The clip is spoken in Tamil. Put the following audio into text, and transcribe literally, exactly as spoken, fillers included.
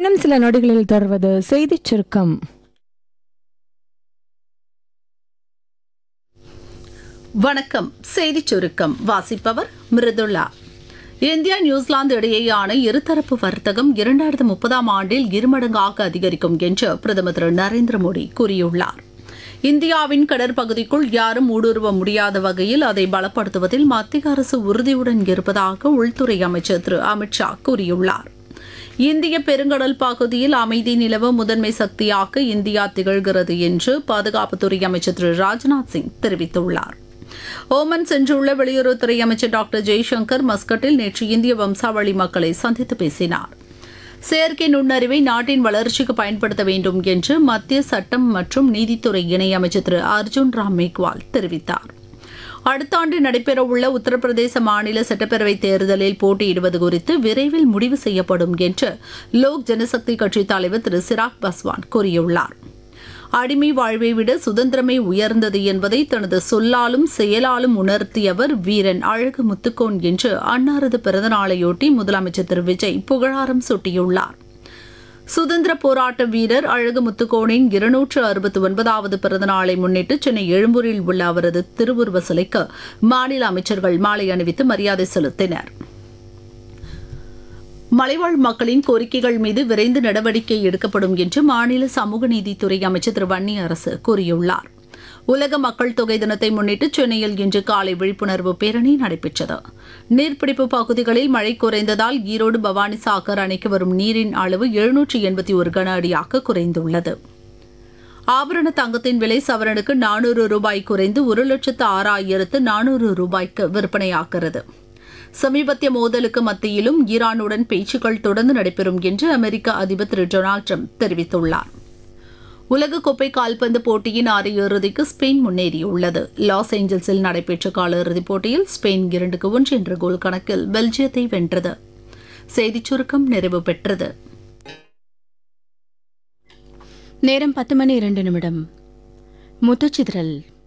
இன்னும் சில நொடிகளில் தொடர்வது செய்திச் சுருக்கம். வணக்கம். செய்திச் சுருக்கம் வாசிப்பவர் மிருதுளா. இந்தியா நியூசிலாந்து இடையேயான இருதரப்பு வர்த்தகம் இரண்டாயிரத்து முப்பதாம் ஆண்டில் இருமடங்காக அதிகரிக்கும் என்று பிரதமர் திரு நரேந்திர மோடி கூறியுள்ளார். இந்தியாவின் கடற்பகுதிக்குள் யாரும் ஊடுருவ முடியாத வகையில் அதை பலப்படுத்துவதில் மத்திய அரசு உறுதியுடன் இருப்பதாக உள்துறை அமைச்சர் திரு அமித்ஷா கூறியுள்ளார். இந்திய பெருங்கடல் பகுதியில் அமைதி நிலவ முதன்மை சக்தியாக இந்தியா திகழ்கிறது என்று பாதுகாப்புத்துறை அமைச்சர் திரு ராஜ்நாத் சிங் தெரிவித்துள்ளார். ஓமன் சென்றுள்ள வெளியுறவுத்துறை அமைச்சர் டாக்டர் ஜெய்சங்கர் மஸ்கட்டில் நேற்று இந்திய வம்சாவளி மக்களை சந்தித்து பேசினார். செயற்கை நுண்ணறிவை நாட்டின் வளர்ச்சிக்கு பயன்படுத்த வேண்டும் என்று மத்திய சட்டம் மற்றும் நீதித்துறை இணையமைச்சர் திரு அர்ஜுன் ராம் மேக்வால் தெரிவித்தார். அடுத்த ஆண்டு நடைபெறவுள்ள உத்தரப்பிரதேச மாநில சட்டப்பேரவைத் தேர்தலில் போட்டியிடுவது குறித்து விரைவில் முடிவு செய்யப்படும் என்று லோக் ஜனசக்தி கட்சித் தலைவர் திரு சிராக் பாஸ்வான் கூறியுள்ளார். அடிமை வாழ்வை விட சுதந்திரமே உயர்ந்தது என்பதை தனது சொல்லாலும் செயலாலும் உணர்த்தியவர் வீரன் அழகு முத்துக்கோன் என்று அன்னாரது பிறந்தநாளையொட்டி முதலமைச்சர் திரு விஜய் புகழாரம் சூட்டியுள்ளார். சுதந்திர போராட்ட வீரர் அழகு முத்துக்கோனின் இருநூற்று அறுபத்தி ஒன்பதாவது பிறந்தநாளை முன்னிட்டு சென்னை எழும்பூரில் உள்ள அவரது திருவுருவ சிலைக்கு மாநில அமைச்சர்கள் மாலை அணிவித்து மரியாதை செலுத்தினர். மலைவாழ் மக்களின் கோரிக்கைகள் மீது விரைந்து நடவடிக்கை எடுக்கப்படும் என்று மாநில சமூக நீதித்துறை அமைச்சர் திரு வன்னி அரசு கூறியுள்ளார். உலக மக்கள் தொகை தினத்தை முன்னிட்டு சென்னையில் இன்று காலை விழிப்புணர்வு பேரணி நடைபெற்றது. நீர்பிடிப்பு பகுதிகளில் மழை குறைந்ததால் ஈரோடு பவானிசாகர் அணைக்கு வரும் நீரின் அளவு எழுநூற்று எண்பத்தி ஒரு கன அடியாக குறைந்துள்ளது. ஆபரண தங்கத்தின் விலை சவரனுக்கு நானூறு ரூபாய் குறைந்து ஒரு லட்சத்து ஆறாயிரத்து நானூறு ரூபாய்க்கு விற்பனையாகிறது. சமீபத்திய மோதலுக்கு மத்தியிலும் ஈரானுடன் பேச்சுக்கள் தொடர்ந்து நடைபெறும் என்று அமெரிக்க அதிபர் திரு டொனால்டு ட்ரம்ப் தெரிவித்துள்ளார். உலகக்கோப்பை கால்பந்து போட்டியின் அரையிறுதிக்கு ஸ்பெயின் முன்னேறியுள்ளது. லாஸ் ஏஞ்சல்ஸில் நடைபெற்ற காலிறுதிப் போட்டியில் ஸ்பெயின் இரண்டுக்கு ஒன்று என்ற கோல் கணக்கில் பெல்ஜியத்தை வென்றது. செய்திச் சுருக்கம் நிறைவு பெற்றது. நேரம் பத்து மணி இரண்டு நிமிடம். முத்துச்சிதறல்